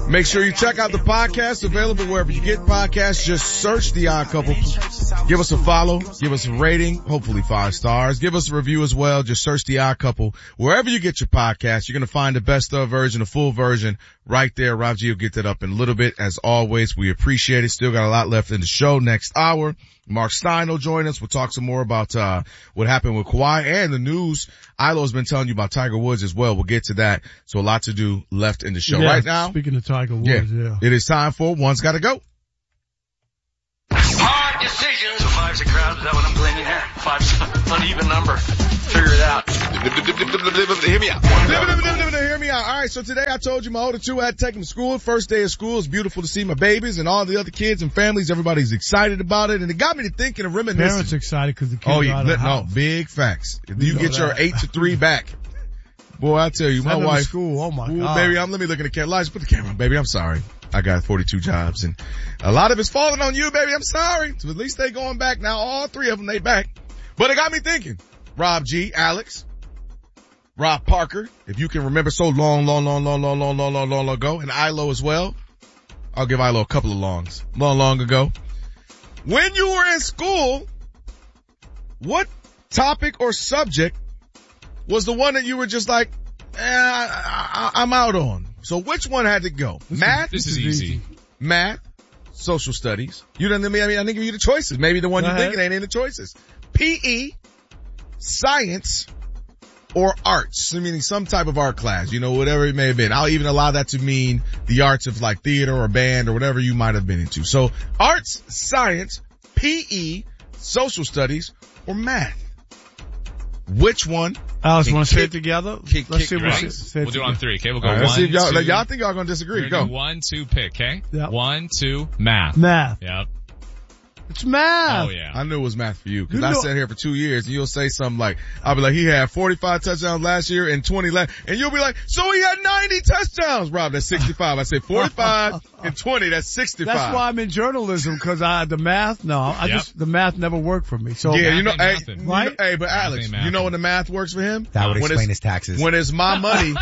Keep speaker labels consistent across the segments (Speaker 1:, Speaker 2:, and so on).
Speaker 1: Make sure you check out the podcast, available wherever you get podcasts. Just search The Odd Couple. Give us a follow, give us a rating, hopefully 5 stars. Give us a review as well. Just search The Odd Couple. Wherever you get your podcast, you're going to find the best of version, the full version right there. Rob G will get that up in a little bit. As always, we appreciate it. Still got a lot left in the show. Next hour, Mark Stein will join us. We'll talk some more about what happened with Kawhi and the news Ilo's been telling you about Tiger Woods as well. We'll get to that. So a lot to do left in the show right now.
Speaker 2: Speaking of Tiger Woods,
Speaker 1: it is time for One's Gotta Go.
Speaker 3: Hard decisions. So 5's a crowd. Is that what I'm blaming here? 5's an uneven number. Figure it out.
Speaker 1: Hear me out. Hear me out. All right, so today I told you my older two had to take them to school. First day of school. It's beautiful to see my babies and all the other kids and families. Everybody's excited about it, and it got me to thinking and reminiscing.
Speaker 2: Parents excited because the kids are out of the house.
Speaker 1: No, big facts. If you get your 8 to 3 back, boy, I tell you, my wife.
Speaker 2: School. Oh my God.
Speaker 1: Baby, let me look at the camera. Lights, put the camera on, baby. I'm sorry. I got 42 jobs, and a lot of it's falling on you, baby. I'm sorry. So at least they going back now. All 3 of them, they back. But it got me thinking. Rob G, Alex, Rob Parker, if you can remember so long ago, and Ilo as well. I'll give Ilo a couple of longs. Long ago. When you were in school, what topic or subject was the one that you were just like, I'm out on? So which one had to go? Math?
Speaker 4: This is easy.
Speaker 1: Math, social studies. You didn't, I didn't give you the choices. Maybe the one you're thinking ain't in the choices. PE, science, or arts. Meaning some type of art class, whatever it may have been. I'll even allow that to mean the arts of like theater or band or whatever you might have been into. So arts, science, PE, social studies, or math. Which one?
Speaker 2: Alice, want to say it together?
Speaker 4: Let's see what we'll do it on 3, okay? We'll go
Speaker 1: right,
Speaker 4: 1,
Speaker 1: see if y'all,
Speaker 4: 2.
Speaker 1: Y'all think y'all gonna disagree. Go.
Speaker 4: 1, 2, pick, okay?
Speaker 2: Yep.
Speaker 4: 1, 2, math.
Speaker 2: Math.
Speaker 4: Yep.
Speaker 2: It's math.
Speaker 4: Oh yeah.
Speaker 1: I knew it was math for you, because I sat here for 2 years and you'll say something like, I'll be like, he had 45 touchdowns last year and 20 last, and you'll be like, so he had 90 touchdowns. Rob, that's 65. I said 45 and 20, that's 65.
Speaker 2: That's why I'm in journalism, because the math, the math never worked for me. So
Speaker 1: yeah,
Speaker 2: right?
Speaker 1: Hey, but Alex, you know when the math works for him?
Speaker 5: That would explain his taxes.
Speaker 1: When it's my money,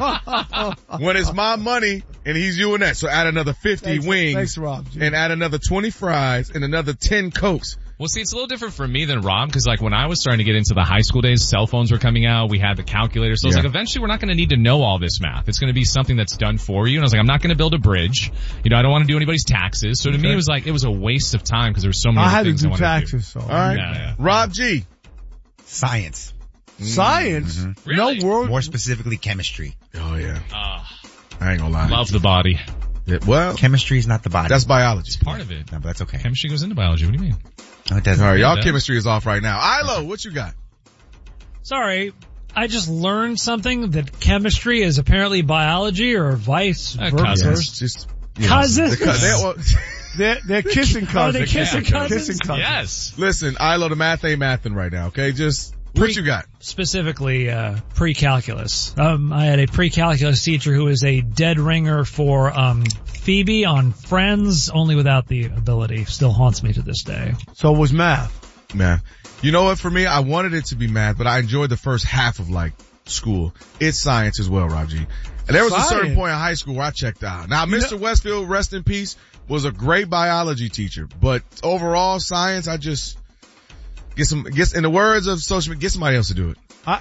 Speaker 1: when it's my money, and he's doing that. So add another 50 wings,
Speaker 2: thanks, Rob,
Speaker 1: and add another 20 fries, and another 10 Cokes.
Speaker 4: Well, see, it's a little different for me than Rob, because like when I was starting to get into the high school days, cell phones were coming out, we had the calculator, so I was like, eventually we're not going to need to know all this math. It's going to be something that's done for you, and I was like, I'm not going to build a bridge. I don't want to do anybody's taxes. So to me, it was a waste of time, because there were so many things I wanted to do.
Speaker 2: I had to do taxes, so.
Speaker 1: All right.
Speaker 4: Yeah.
Speaker 1: Rob G.
Speaker 5: Science.
Speaker 2: Science?
Speaker 5: Mm-hmm.
Speaker 4: Really?
Speaker 2: No word.
Speaker 5: More specifically, chemistry.
Speaker 1: Oh yeah. I ain't gonna lie.
Speaker 4: Love the body.
Speaker 1: Yeah, well,
Speaker 5: chemistry is not the body.
Speaker 1: That's biology.
Speaker 4: It's part of it.
Speaker 5: No, but that's okay.
Speaker 4: Chemistry goes into biology. What do you mean?
Speaker 5: No, it doesn't.
Speaker 1: All right, y'all chemistry is off right now. Ilo, what you got?
Speaker 6: Sorry, I just learned something that chemistry is apparently biology or vice versa.
Speaker 4: Cousins.
Speaker 1: Just
Speaker 6: cousins.
Speaker 2: They're kissing cousins.
Speaker 6: Oh, they're kissing cousins?
Speaker 2: Kissing cousins.
Speaker 4: Yes.
Speaker 1: Listen, Ilo, the math ain't mathing right now, okay? Just what you got?
Speaker 6: Specifically, pre-calculus. I had a pre-calculus teacher who was a dead ringer for, Phoebe on Friends, only without the ability. Still haunts me to this day.
Speaker 2: So it was math.
Speaker 1: Math. You know what, for me, I wanted it to be math, but I enjoyed the first half of school. It's science as well, Rob G. And there was a certain point in high school where I checked out. Now, Mr. Westfield, rest in peace, was a great biology teacher, but overall science, I just in the words of social media, get somebody else to do it.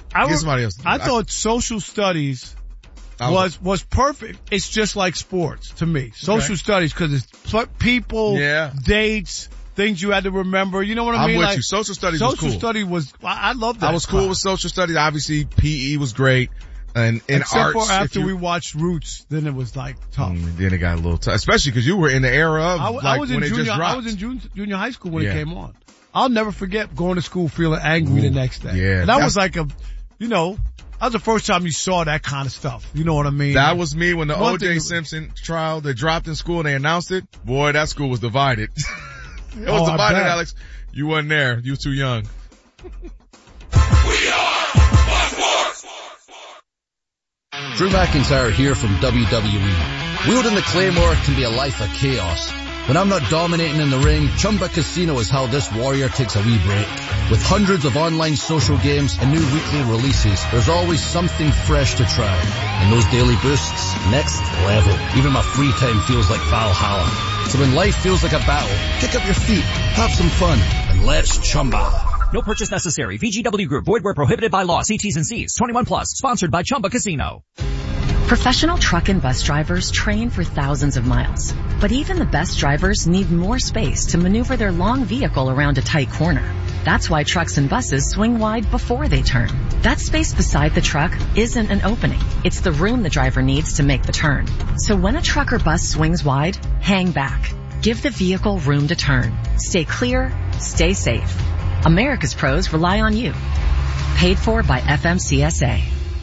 Speaker 1: I
Speaker 2: thought social studies was perfect. It's just like sports to me. Social studies, because it's people, dates, things you had to remember. You know what I mean?
Speaker 1: I'm with you. Social studies was cool.
Speaker 2: Social study was, I love that.
Speaker 1: I was cool with social studies. Obviously, PE was great. And in
Speaker 2: Except
Speaker 1: arts,
Speaker 2: for after we watched Roots, then it was tough.
Speaker 1: Then it got a little tough, especially because you were in the era of
Speaker 2: I was
Speaker 1: when
Speaker 2: in
Speaker 1: it just dropped.
Speaker 2: I was in junior high school when it came on. I'll never forget going to school feeling angry the next day.
Speaker 1: Yeah.
Speaker 2: And that was like that was the first time you saw that kind of stuff. You know what I mean?
Speaker 1: That was me when the O.J. Simpson trial, they dropped in school and they announced it. Boy, that school was divided. It was divided, Alex. You wasn't there. You were too young.
Speaker 3: We are Buckworth.
Speaker 7: Drew McIntyre here from WWE. Wielding the Claymore can be a life of chaos. When I'm not dominating in the ring, Chumba Casino is how this warrior takes a wee break. With hundreds of online social games and new weekly releases, there's always something fresh to try. And those daily boosts, next level. Even my free time feels like Valhalla. So when life feels like a battle, kick up your feet, have some fun, and let's Chumba.
Speaker 8: No purchase necessary. VGW Group. Void where prohibited by law. See T's and C's. 21 plus. Sponsored by Chumba Casino.
Speaker 9: Professional truck and bus drivers train for thousands of miles. But even the best drivers need more space to maneuver their long vehicle around a tight corner. That's why trucks and buses swing wide before they turn. That space beside the truck isn't an opening. It's the room the driver needs to make the turn. So when a truck or bus swings wide, hang back. Give the vehicle room to turn. Stay clear, stay safe. America's pros rely on you. Paid for by FMCSA.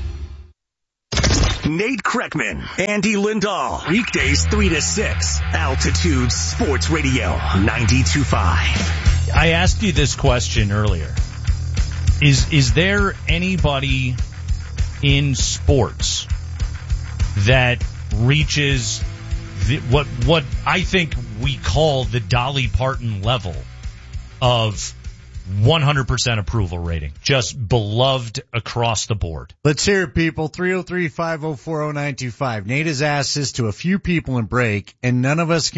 Speaker 10: Nate Kreckman, Andy Lindahl, weekdays 3 to 6, Altitude Sports Radio 92.5.
Speaker 11: I asked you this question earlier. Is there anybody in sports that reaches what I think we call the Dolly Parton level of 100% approval rating? Just beloved across the board.
Speaker 12: Let's hear it, people. 303-504-0925. Nate has asked this to a few people in break, and none of us